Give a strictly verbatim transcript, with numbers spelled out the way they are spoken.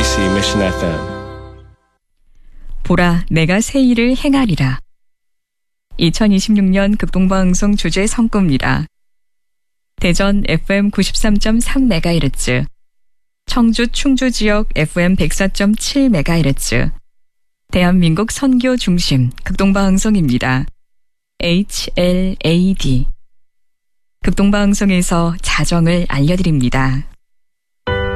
케이비씨 Mission 에프엠. 보라, 내가 새 일을 행하리라. 이천이십육 년 극동방송 주제 선구입니다. 대전 에프엠 구십삼 점 삼 메가헤르츠, 청주 충주 지역 에프엠 백사 점 칠 메가헤르츠, 대한민국 선교 중심 극동방송입니다. 에이치엘에이디. 극동방송에서 자정을 알려드립니다.